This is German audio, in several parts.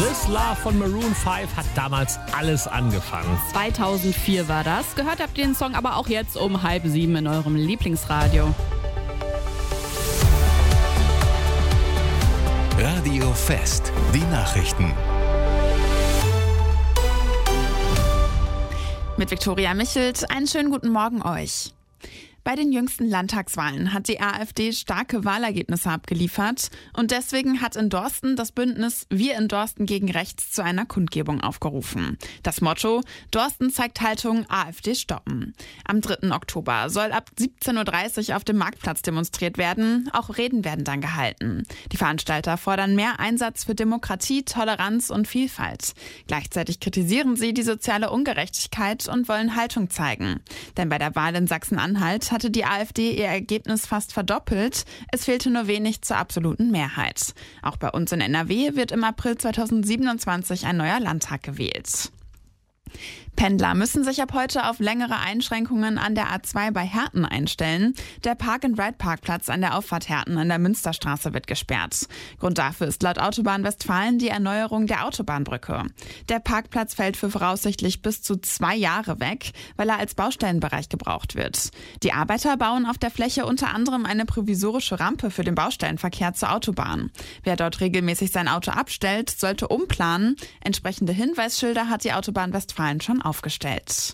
This Love von Maroon 5 hat damals alles angefangen. 2004 war das. Gehört habt ihr den Song aber auch jetzt um 6:30 in eurem Lieblingsradio. Radio Fest, die Nachrichten. Mit Viktoria Michelt, einen schönen guten Morgen euch. Bei den jüngsten Landtagswahlen hat die AfD starke Wahlergebnisse abgeliefert und deswegen hat in Dorsten das Bündnis Wir in Dorsten gegen Rechts zu einer Kundgebung aufgerufen. Das Motto: Dorsten zeigt Haltung, AfD stoppen. Am 3. Oktober soll ab 17:30 Uhr auf dem Marktplatz demonstriert werden. Auch Reden werden dann gehalten. Die Veranstalter fordern mehr Einsatz für Demokratie, Toleranz und Vielfalt. Gleichzeitig kritisieren sie die soziale Ungerechtigkeit und wollen Haltung zeigen. Denn bei der Wahl in Sachsen-Anhalt hatte die AfD ihr Ergebnis fast verdoppelt. Es fehlte nur wenig zur absoluten Mehrheit. Auch bei uns in NRW wird im April 2027 ein neuer Landtag gewählt. Pendler müssen sich ab heute auf längere Einschränkungen an der A2 bei Herten einstellen. Der Park-and-Ride-Parkplatz an der Auffahrt Herten an der Münsterstraße wird gesperrt. Grund dafür ist laut Autobahn Westfalen die Erneuerung der Autobahnbrücke. Der Parkplatz fällt für voraussichtlich bis zu 2 Jahre weg, weil er als Baustellenbereich gebraucht wird. Die Arbeiter bauen auf der Fläche unter anderem eine provisorische Rampe für den Baustellenverkehr zur Autobahn. Wer dort regelmäßig sein Auto abstellt, sollte umplanen. Entsprechende Hinweisschilder hat die Autobahn Westfalen schon aufgestellt.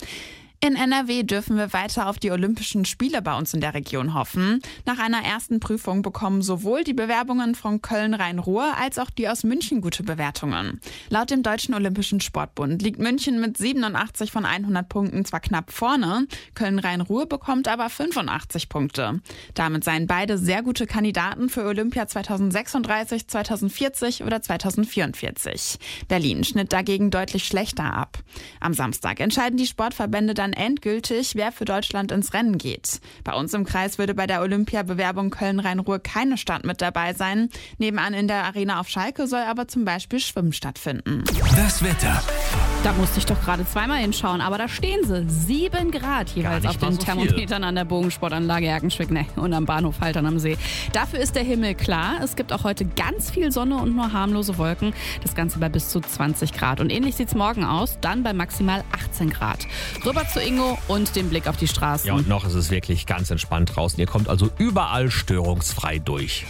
In NRW dürfen wir weiter auf die Olympischen Spiele bei uns in der Region hoffen. Nach einer ersten Prüfung bekommen sowohl die Bewerbungen von Köln-Rhein-Ruhr als auch die aus München gute Bewertungen. Laut dem Deutschen Olympischen Sportbund liegt München mit 87 von 100 Punkten zwar knapp vorne, Köln-Rhein-Ruhr bekommt aber 85 Punkte. Damit seien beide sehr gute Kandidaten für Olympia 2036, 2040 oder 2044. Berlin schnitt dagegen deutlich schlechter ab. Am Samstag entscheiden die Sportverbände dann endgültig, wer für Deutschland ins Rennen geht. Bei uns im Kreis würde bei der Olympia-Bewerbung Köln-Rhein-Ruhr keine Stadt mit dabei sein. Nebenan in der Arena auf Schalke soll aber zum Beispiel Schwimmen stattfinden. Das Wetter. Da musste ich doch gerade zweimal hinschauen, aber da stehen sie. 7 Grad jeweils auf den Thermometern an der Bogensportanlage Erkenschwick und am Bahnhof Haltern am See. Dafür ist der Himmel klar. Es gibt auch heute ganz viel Sonne und nur harmlose Wolken. Das Ganze bei bis zu 20 Grad. Und ähnlich sieht es morgen aus, dann bei maximal 18 Grad. Rüber zu Ingo und den Blick auf die Straßen. Ja, und noch ist es wirklich ganz entspannt draußen. Ihr kommt also überall störungsfrei durch.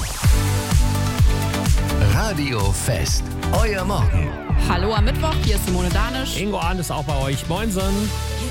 Radio Fest, euer Morgen. Hallo am Mittwoch, hier ist Simone Danisch. Ingo Ahn ist auch bei euch. Moinsen.